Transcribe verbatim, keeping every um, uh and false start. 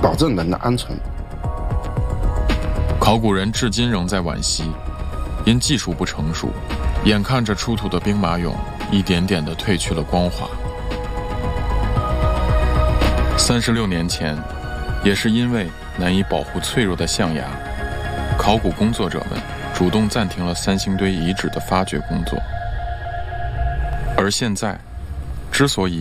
保证人的安全。 考古人至今仍在惋惜，因技术不成熟，眼看着出土的兵马俑一点点地褪去了光华。三十六年前，也是因为难以保护脆弱的象牙，考古工作者们主动暂停了三星堆遗址的发掘工作。而现在，之所以